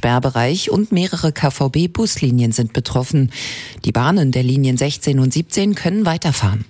Sperrbereich und mehrere KVB-Buslinien sind betroffen. Die Bahnen der Linien 16 und 17 können weiterfahren.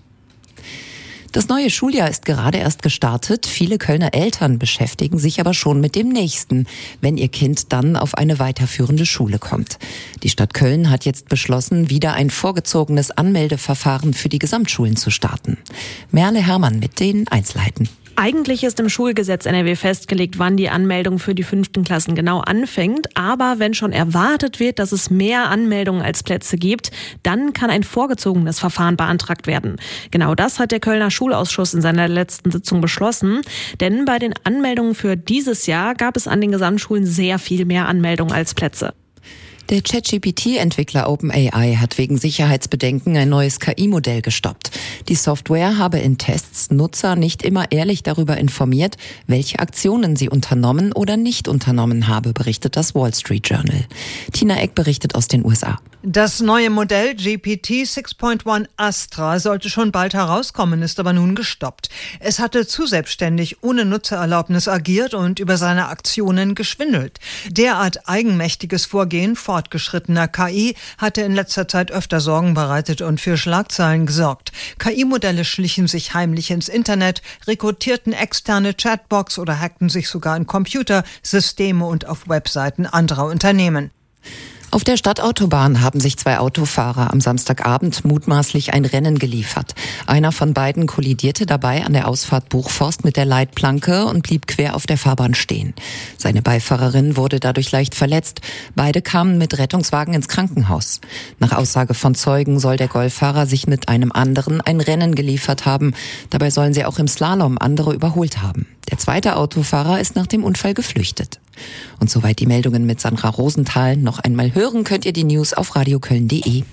Das neue Schuljahr ist gerade erst gestartet. Viele Kölner Eltern beschäftigen sich aber schon mit dem nächsten, wenn ihr Kind dann auf eine weiterführende Schule kommt. Die Stadt Köln hat jetzt beschlossen, wieder ein vorgezogenes Anmeldeverfahren für die Gesamtschulen zu starten. Merle Herrmann mit den Einzelheiten. Eigentlich ist im Schulgesetz NRW festgelegt, wann die Anmeldung für die 5. Klassen genau anfängt. Aber wenn schon erwartet wird, dass es mehr Anmeldungen als Plätze gibt, dann kann ein vorgezogenes Verfahren beantragt werden. Genau das hat der Kölner Schulausschuss in seiner letzten Sitzung beschlossen. Denn bei den Anmeldungen für dieses Jahr gab es an den Gesamtschulen sehr viel mehr Anmeldungen als Plätze. Der ChatGPT-Entwickler OpenAI hat wegen Sicherheitsbedenken ein neues KI-Modell gestoppt. Die Software habe in Tests Nutzer nicht immer ehrlich darüber informiert, welche Aktionen sie unternommen oder nicht unternommen habe, berichtet das Wall Street Journal. Tina Eck berichtet aus den USA. Das neue Modell GPT 6.1 Astra sollte schon bald herauskommen, ist aber nun gestoppt. Es hatte zu selbstständig ohne Nutzererlaubnis agiert und über seine Aktionen geschwindelt. Derart eigenmächtiges Vorgehen fortgeschrittener KI hatte in letzter Zeit öfter Sorgen bereitet und für Schlagzeilen gesorgt. KI-Modelle schlichen sich heimlich ins Internet, rekrutierten externe Chatbots oder hackten sich sogar in Computer, Systeme und auf Webseiten anderer Unternehmen. Auf der Stadtautobahn haben sich 2 Autofahrer am Samstagabend mutmaßlich ein Rennen geliefert. Einer von beiden kollidierte dabei an der Ausfahrt Buchforst mit der Leitplanke und blieb quer auf der Fahrbahn stehen. Seine Beifahrerin wurde dadurch leicht verletzt. Beide kamen mit Rettungswagen ins Krankenhaus. Nach Aussage von Zeugen soll der Golffahrer sich mit einem anderen ein Rennen geliefert haben. Dabei sollen sie auch im Slalom andere überholt haben. Der zweite Autofahrer ist nach dem Unfall geflüchtet. Und soweit die Meldungen mit Sandra Rosenthal. Noch einmal hören könnt ihr die News auf radioköln.de.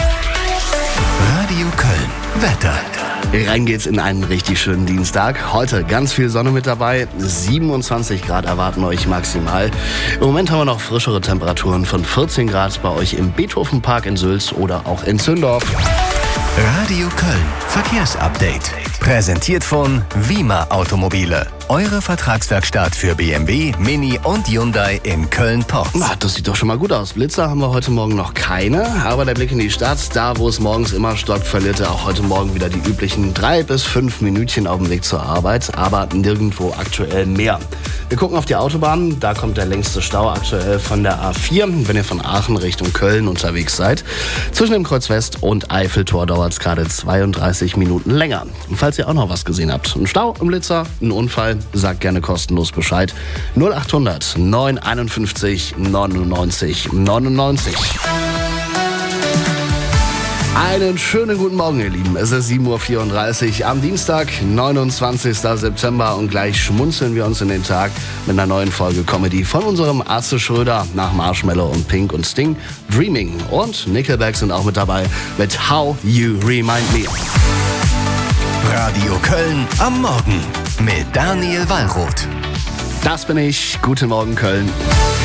Radio Köln. Wetter. Rein geht's in einen richtig schönen Dienstag. Heute ganz viel Sonne mit dabei. 27 Grad erwarten euch maximal. Im Moment haben wir noch frischere Temperaturen von 14 Grad bei euch im Beethovenpark in Sülz oder auch in Zündorf. Radio Köln. Verkehrsupdate. Präsentiert von Wima Automobile. Eure Vertragswerkstatt für BMW, Mini und Hyundai in Köln-Porz. Das sieht doch schon mal gut aus. Blitzer haben wir heute Morgen noch keine. Aber der Blick in die Stadt, da wo es morgens immer stockt, verliert er auch heute Morgen wieder die üblichen 3 bis 5 Minütchen auf dem Weg zur Arbeit. Aber nirgendwo aktuell mehr. Wir gucken auf die Autobahn. Da kommt der längste Stau aktuell von der A4, wenn ihr von Aachen Richtung Köln unterwegs seid. Zwischen dem Kreuz West und Eiffeltor dauert es gerade 32 Minuten länger. Und falls ihr auch noch was gesehen habt, ein Stau, ein Blitzer, ein Unfall, sagt gerne kostenlos Bescheid. 0800 951 99 99. Einen schönen guten Morgen, ihr Lieben. Es ist 7.34 Uhr am Dienstag, 29. September und gleich schmunzeln wir uns in den Tag mit einer neuen Folge Comedy von unserem Atze Schröder nach Marshmello und Pink und Sting. Dreaming und Nickelback sind auch mit dabei mit How You Remind Me. Radio Köln am Morgen mit Daniel Wallroth. Das bin ich. Guten Morgen, Köln.